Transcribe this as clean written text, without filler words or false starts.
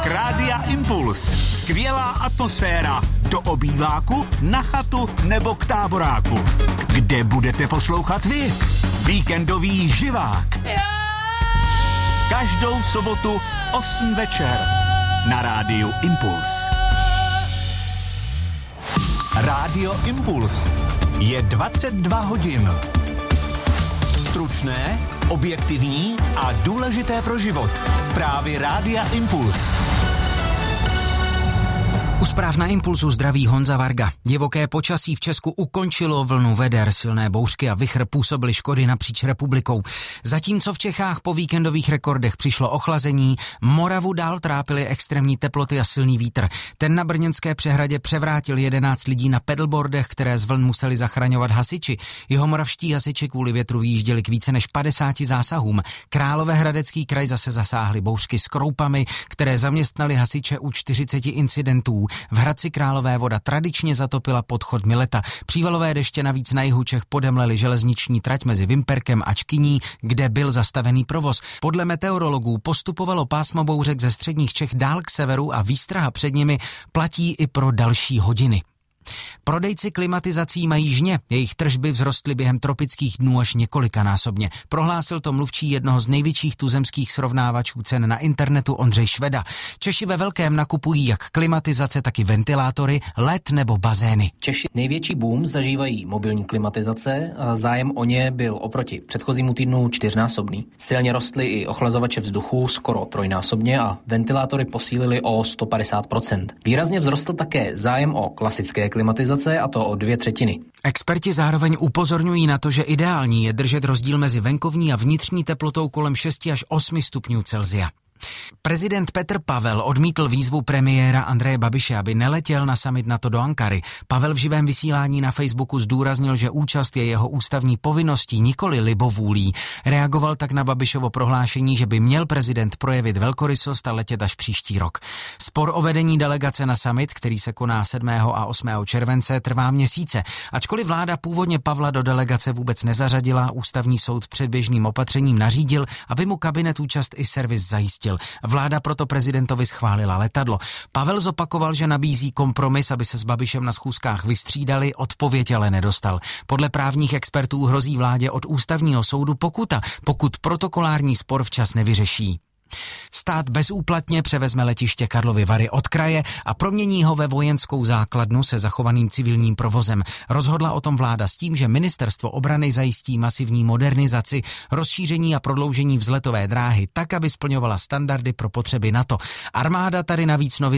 Rádia Impuls. Skvělá atmosféra. Do obýváku, na chatu nebo k táboráku. Kde budete poslouchat vy? Víkendový živák. Každou sobotu v 8 večer. Na Rádiu Impuls. Rádio Impuls. Je 22 hodin. Stručné, objektivní a důležité pro život. Zprávy Rádia Impuls. U zpráv na Impulsu zdraví Honza Varga. Divoké počasí v Česku ukončilo vlnu veder, silné bouřky a vichr působily škody napříč republikou. Zatímco v Čechách po víkendových rekordech přišlo ochlazení, Moravu dál trápily extrémní teploty a silný vítr. Ten na brněnské přehradě převrátil 11 lidí na pedalboardech, které z vln museli zachraňovat hasiči. Jihomoravští hasiči kvůli větru vyjížděli k více než 50 zásahům. Královéhradecký kraj zase zasáhly bouřky s kroupami, které zaměstnali hasiče u 40 incidentů. V Hradci Králové voda tradičně zatopila podchod Mileta. Přívalové deště navíc na jihu Čech podemlely železniční trať mezi Vimperkem a Čkyní, kde byl zastavený provoz. Podle meteorologů postupovalo pásmo bouřek ze středních Čech dál k severu a výstraha před nimi platí i pro další hodiny. Prodejci klimatizací mají žně, jejich tržby vzrostly během tropických dnů až několikanásobně. Prohlásil to mluvčí jednoho z největších tuzemských srovnávačů cen na internetu Ondřej Šveda. Češi ve velkém nakupují jak klimatizace, tak i ventilátory, LED nebo bazény. Češi největší boom zažívají mobilní klimatizace a zájem o ně byl oproti předchozímu týdnu 4násobný. Silně rostly i ochlazovače vzduchu skoro 3násobně a ventilátory posílily o 150%. Výrazně vzrostl také zájem o klasické klimatizace, a to o 2/3. Experti zároveň upozorňují na to, že ideální je držet rozdíl mezi venkovní a vnitřní teplotou kolem 6 až 8 stupňů Celsia. Prezident Petr Pavel odmítl výzvu premiéra Andreje Babiše, aby neletěl na summit NATO do Ankary. Pavel v živém vysílání na Facebooku zdůraznil, že účast je jeho ústavní povinností, nikoli libovůlí. Reagoval tak na Babišovo prohlášení, že by měl prezident projevit velkorysost a letět až příští rok. Spor o vedení delegace na summit, který se koná 7. a 8. července, trvá měsíce. Ačkoliv vláda původně Pavla do delegace vůbec nezařadila, ústavní soud předběžným opatřením nařídil, aby mu kabinet účast i servis zajistil. Vláda proto prezidentovi schválila letadlo. Pavel zopakoval, že nabízí kompromis, aby se s Babišem na schůzkách vystřídali, odpověď ale nedostal. Podle právních expertů hrozí vládě od ústavního soudu pokuta, pokud protokolární spor včas nevyřeší. Stát bezúplatně převezme letiště Karlovy Vary od kraje a promění ho ve vojenskou základnu se zachovaným civilním provozem. Rozhodla o tom vláda s tím, že ministerstvo obrany zajistí masivní modernizaci, rozšíření a prodloužení vzletové dráhy tak, aby splňovala standardy pro potřeby NATO. Armáda tady navíc nově